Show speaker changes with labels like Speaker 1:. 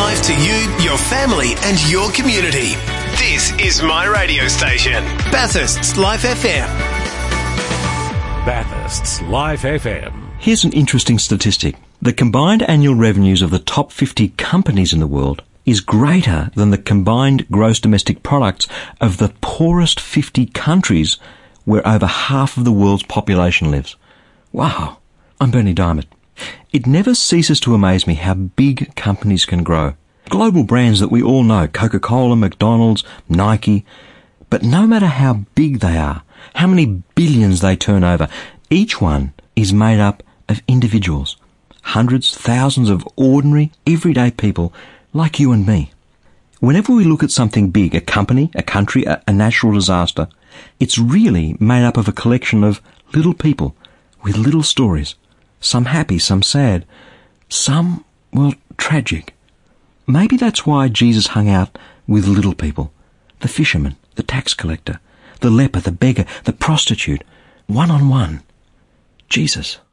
Speaker 1: life to you, your family and your community. This is my radio station, Bathurst's Life FM.
Speaker 2: Bathurst's Life FM.
Speaker 3: Here's an interesting statistic. The combined annual revenues of the top 50 companies in the world is greater than the combined gross domestic products of the poorest 50 countries where over half of the world's population lives. Wow. I'm Bernie Diamond. It never ceases to amaze me how big companies can grow. Global brands that we all know, Coca-Cola, McDonald's, Nike. But no matter how big they are, how many billions they turn over, each one is made up of individuals. Hundreds, thousands of ordinary, everyday people like you and me. Whenever we look at something big, a company, a country, a natural disaster, it's really made up of a collection of little people with little stories. Some happy, some sad, some, well, tragic. Maybe that's why Jesus hung out with little people. The fisherman, the tax collector, the leper, the beggar, the prostitute. One-on-one. Jesus.